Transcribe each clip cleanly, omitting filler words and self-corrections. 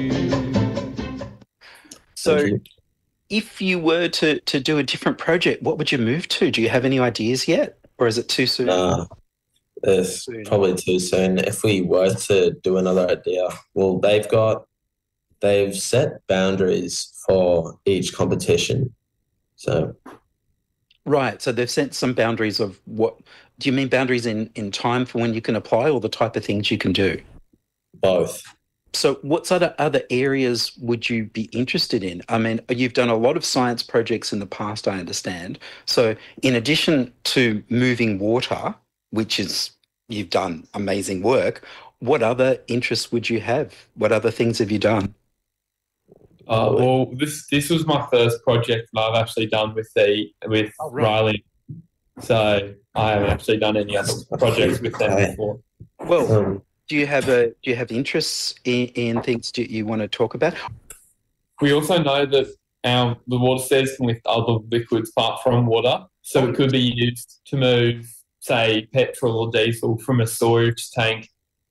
Thank So you. if you were to do a different project, what would you move to? Do you have any ideas yet? Or is it too soon? Nah, it's Soon. probably too soon. If we were to do another idea, well, they've set boundaries for each competition. So Right. So they've set some boundaries of what do you mean boundaries in time for when you can apply or the type of things you can do? both. So what sort of other areas would you be interested in? I mean, you've done a lot of science projects in the past, I understand. So in addition to moving water, which is you've done amazing work, what other interests would you have? What other things have you done? Probably. Well, this was my first project that I've actually done with Oh, right. Riley. So I haven't actually done any other projects with them Okay. before. Well, Um, do you have interests in things that you want to talk about? We also know that the water stairs can lift other liquids apart from water, so it could be used to move, say, petrol or diesel from a storage tank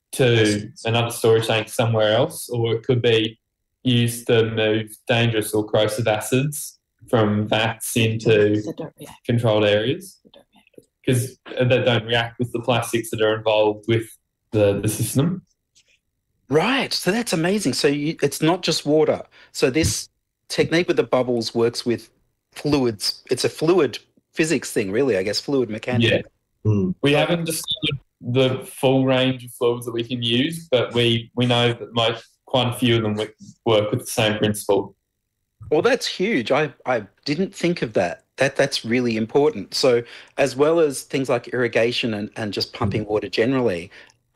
to another storage tank somewhere else, or it could be used to move dangerous or corrosive acids from vats into That don't react. controlled areas That don't react. because they don't react with the plastics that are involved with the system. Right. So that's amazing. So it's not just water. So this technique with the bubbles works with fluids. It's a fluid physics thing, really, I guess, fluid mechanics. Yeah. hmm. We haven't discovered the full range of fluids that we can use, but we know that quite a few of them work with the same principle. Well, that's huge. I didn't think of that. That's really important. So as well as things like irrigation and just pumping water generally,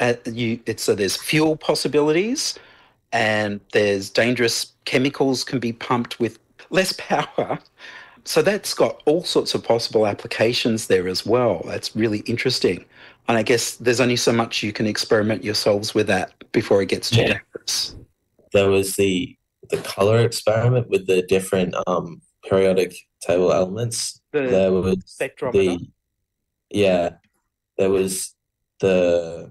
so there's fuel possibilities and there's dangerous chemicals can be pumped with less power. So that's got all sorts of possible applications there as well. That's really interesting. And I guess there's only so much you can experiment yourselves with that before it gets too Yeah. dangerous. There was the color experiment with the different periodic table elements. There The was spectrometer. the yeah, there was the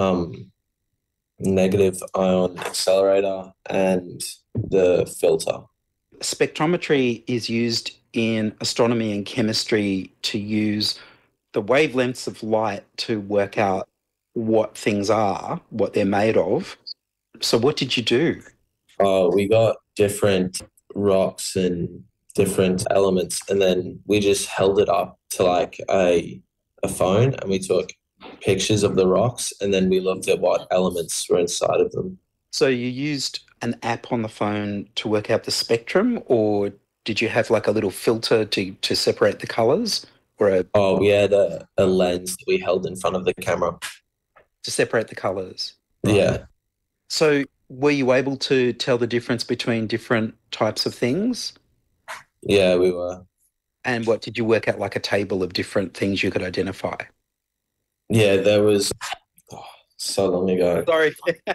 negative ion accelerator and the filter. Spectrometry is used in astronomy and chemistry to use the wavelengths of light to work out what things are, what they're made of. So what did you do? We got different rocks and different elements, and then we just held it up to like a phone, and we took pictures of the rocks, and then we looked at what elements were inside of them. So you used an app on the phone to work out the spectrum, or did you have like a little filter to separate the colors or Oh, we had a lens that we held in front of the camera. to separate the colors? Yeah, So were you able to tell the difference between different types of things? yeah, we were. And what did you work out like a table of different things you could identify? Yeah, there was so long ago. Sorry.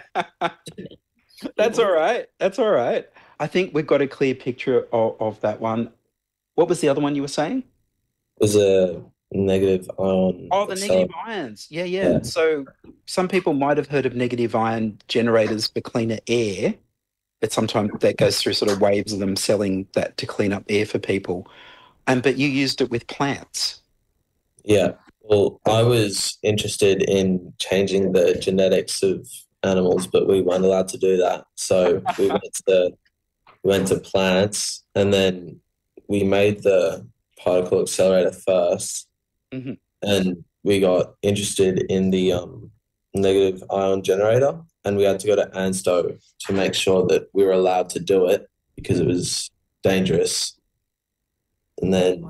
That's all right. That's all right. I think we've got a clear picture of that one. What was the other one you were saying? It was a negative ion Oh, the accelerator. negative ions. Yeah, yeah. Yeah. So some people might have heard of negative ion generators for cleaner air, but sometimes that goes through sort of waves of them selling that to clean up air for people. But you used it with plants. Yeah. Well, I was interested in changing the genetics of animals, but we weren't allowed to do that. So we went to plants, and then we made the particle accelerator first, Mhm. and we got interested in the negative ion generator, and we had to go to ANSTO to make sure that we were allowed to do it because it was dangerous. And then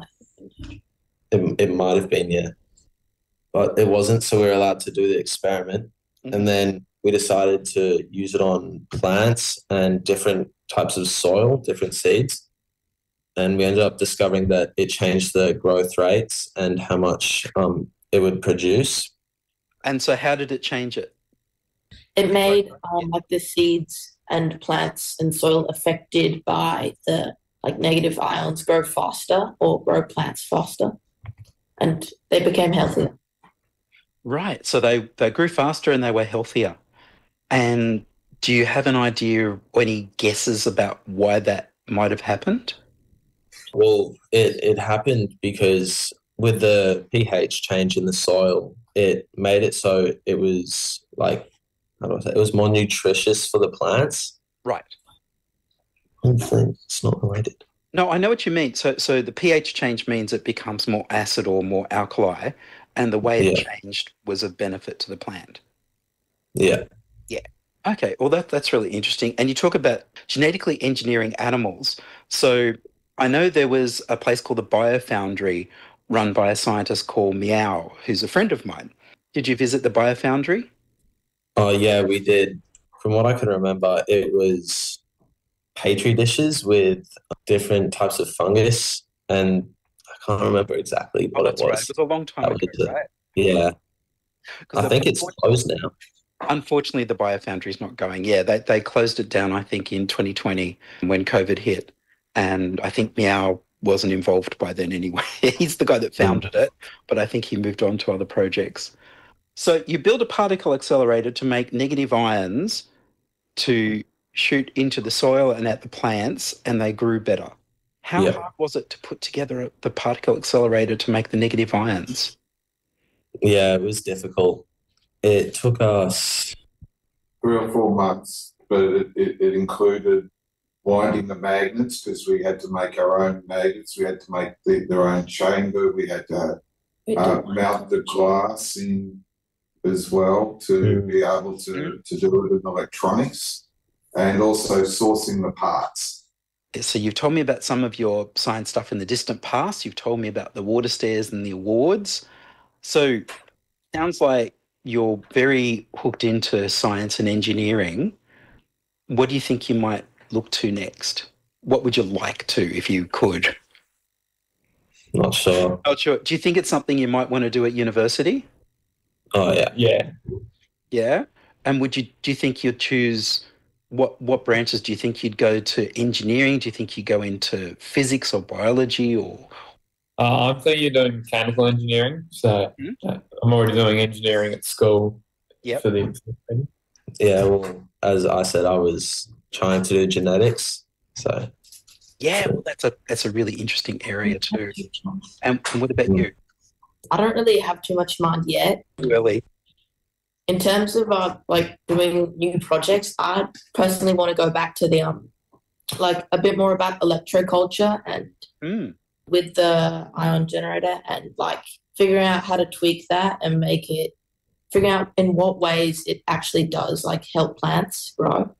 it might have been, yeah, but it wasn't, so we were allowed to do the experiment. Mhm. And then we decided to use it on plants and different types of soil, different seeds. And we ended up discovering that it changed the growth rates and how much it would produce. And so how did it change it? It made like the seeds and plants and soil affected by the like negative ions grow faster or grow plants faster, and they became healthier. Right. So they grew faster and they were healthier. And Do you have an idea or any guesses about why that might have happened? Well, it happened because with the pH change in the soil, it made it so it was like, how do I say, it was more nutritious for the plants. Right. I think it's not related. No, I know what you mean. So the pH change means it becomes more acid or more alkali, and the way it changed was of benefit to the plant. Yeah. Yeah. Okay. Well, that's really interesting. And you talk about genetically engineering animals. So I know there was a place called the Biofoundry run by a scientist called Meow, who's a friend of mine. Did you visit the Biofoundry? Oh, yeah, we did. From what I can remember, it was Petri dishes with different types of fungus, and I can't remember exactly what it was. Right. It was a long time ago, right? Yeah. I think it's closed now. Unfortunately, the Biofoundry is not going. Yeah, they closed it down, I think, in 2020 when COVID hit. And I think Meow wasn't involved by then anyway. He's the guy that founded it, but I think he moved on to other projects. So you built a particle accelerator to make negative ions to shoot into the soil and at the plants, and they grew better. How hard was it to put together the particle accelerator to make the negative ions? Yeah, it was difficult. It took us 3 or 4 months, but it included winding the magnets because we had to make our own magnets. We had to make their own chamber. We had to mount the glass in as well to be able to do it in electronics, and also sourcing the parts. So you've told me about some of your science stuff in the distant past. You've told me about the water stairs and the awards. So sounds like you're very hooked into science and engineering. What do you think you might look to next? What would you like to, if you could? Not sure. Not sure. Do you think it's something you might want to do at university? Oh, yeah. Yeah. Yeah? And do you think you'd choose, what branches do you think you'd go to? Engineering? Do you think you'd go into physics or biology or? I'm thinking of doing mechanical engineering. So I'm already doing engineering at school for the. Yeah, well, as I said, I was trying to do genetics. So yeah, well, that's a really interesting area too. And what about you? I don't really have too much in mind yet. Really? In terms of like doing new projects, I personally want to go back to the like a bit more about electroculture and with the ion generator, and like figuring out how to tweak that and figuring out in what ways it actually does like help plants grow.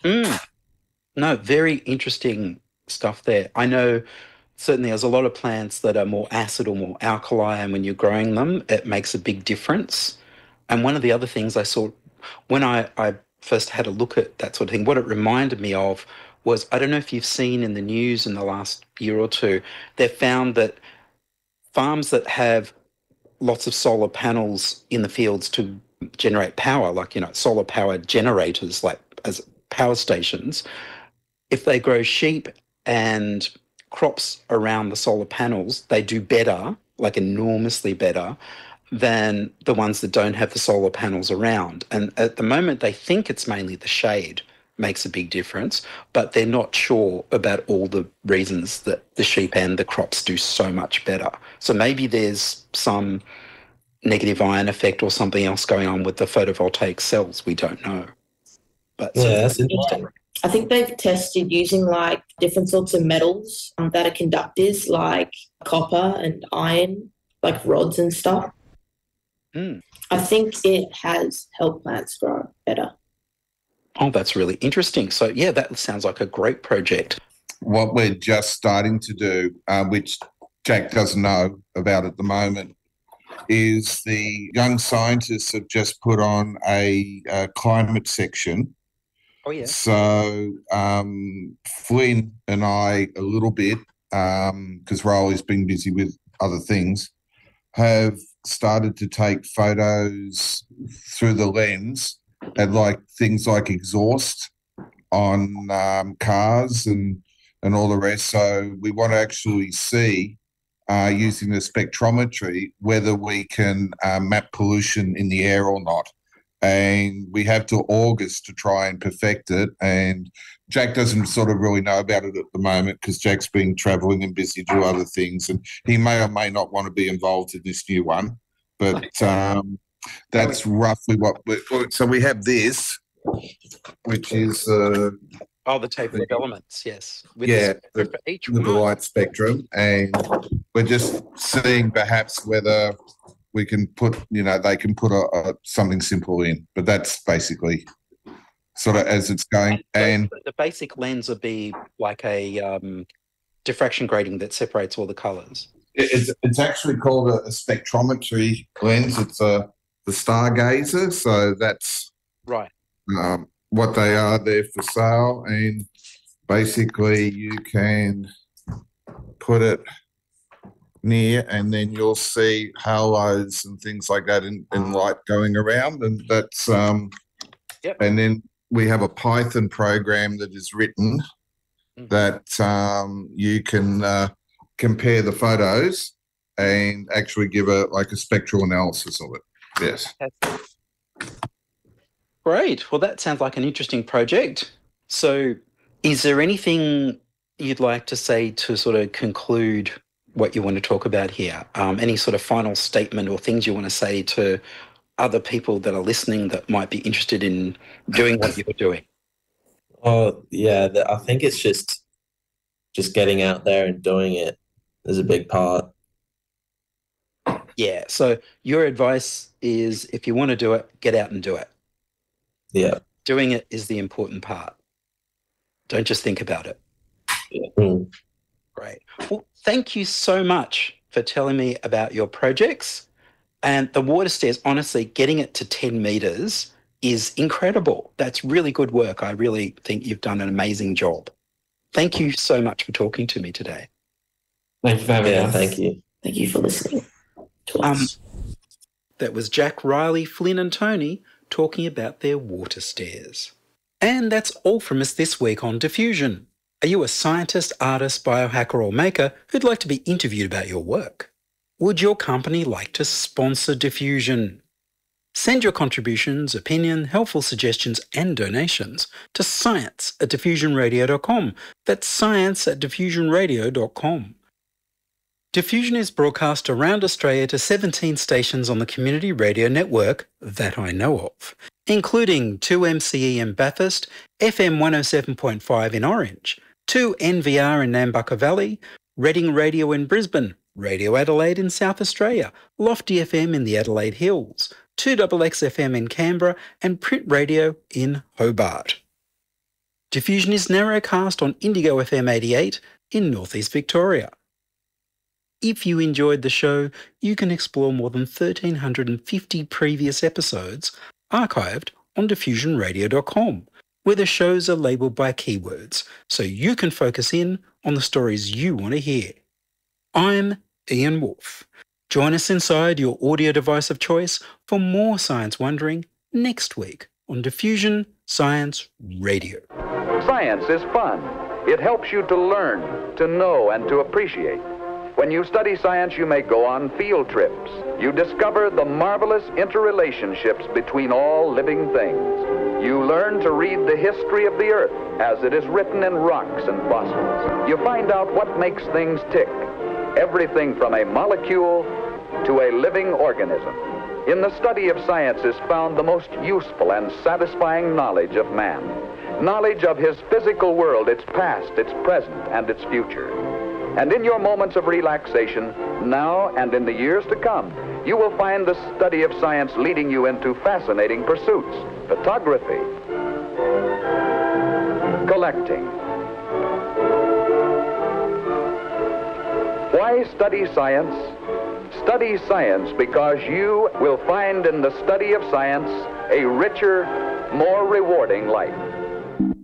No, very interesting stuff there. I know certainly there's a lot of plants that are more acid or more alkali, and when you're growing them, it makes a big difference. And one of the other things I saw when I first had a look at that sort of thing, what it reminded me of was, I don't know if you've seen in the news in the last year or two, they've found that farms that have lots of solar panels in the fields to generate power, like, solar power generators, like as power stations, if they grow sheep and crops around the solar panels, they do better, like enormously better, than the ones that don't have the solar panels around. And at the moment, they think it's mainly the shade makes a big difference, but they're not sure about all the reasons that the sheep and the crops do so much better. So maybe there's some negative ion effect or something else going on with the photovoltaic cells. We don't know. But yeah, that's interesting. I think they've tested using like different sorts of metals that are conductors, like copper and iron, like rods and stuff. I think it has helped plants grow better. Oh, that's really interesting. So, yeah, that sounds like a great project. What we're just starting to do, which Jack doesn't know about at the moment, is the young scientists have just put on a climate section. Oh, yeah. So Flynn and I, a little bit, because Riley's been busy with other things, have started to take photos through the lens at like things like exhaust on cars and all the rest. So we want to actually see, using the spectrometry, whether we can map pollution in the air or not. and we have till August to try and perfect it. And Jack doesn't sort of really know about it at the moment because Jack's been travelling and busy to do other things, and he may or may not want to be involved in this new one. But that's roughly what. So we have this, which is the table of elements, yes. With for each with the one. light spectrum, and we're just seeing perhaps whether we can put, they can put something simple in, but that's basically sort of as it's going. And the basic lens would be like a diffraction grating that separates all the colours. It's actually called a spectrometry lens. It's the Stargazer, so that's right. What they are. They're for sale, and basically you can put it near, and then you'll see halos and things like that in light going around, and that's Yep. And then we have a Python program that is written that you can compare the photos and actually give a spectral analysis of it. Yes. Great. Well, that sounds like an interesting project. So is there anything you'd like to say to sort of conclude what you want to talk about here? Any sort of final statement or things you want to say to other people that are listening that might be interested in doing what you're doing? Oh, yeah, I think it's just getting out there and doing it is a big part. Yeah. So your advice is if you want to do it, get out and do it. Yeah. Doing it is the important part. Don't just think about it. Yeah. Great. Well, thank you so much for telling me about your projects. And the water stairs, honestly, getting it to 10 metres is incredible. That's really good work. I really think you've done an amazing job. Thank you so much for talking to me today. Thank you for having us. Thank you. Thank you for listening to us. That was Jack, Riley, Flynn and Tony talking about their water stairs. And that's all from us this week on Diffusion. Are you a scientist, artist, biohacker or maker who'd like to be interviewed about your work? Would your company like to sponsor Diffusion? Send your contributions, opinion, helpful suggestions and donations to science@diffusionradio.com. That's science@diffusionradio.com. Diffusion is broadcast around Australia to 17 stations on the community radio network that I know of, including 2MCE in Bathurst, FM 107.5 in Orange, 2NVR in Nambucca Valley, Reading Radio in Brisbane, Radio Adelaide in South Australia, Lofty FM in the Adelaide Hills, 2XX FM in Canberra and Print Radio in Hobart. Diffusion is narrowcast on Indigo FM 88 in Northeast Victoria. If you enjoyed the show, you can explore more than 1,350 previous episodes archived on diffusionradio.com, where the shows are labelled by keywords, so you can focus in on the stories you want to hear. I'm Ian Wolfe. Join us inside your audio device of choice for more science wondering next week on Diffusion Science Radio. Science is fun. It helps you to learn, to know, and to appreciate. When you study science, you may go on field trips. You discover the marvelous interrelationships between all living things. You learn to read the history of the Earth as it is written in rocks and fossils. You find out what makes things tick, everything from a molecule to a living organism. In the study of science is found the most useful and satisfying knowledge of man. Knowledge of his physical world, its past, its present, and its future. And in your moments of relaxation, now and in the years to come, you will find the study of science leading you into fascinating pursuits. Photography, collecting. Why study science? Study science because you will find in the study of science a richer, more rewarding life.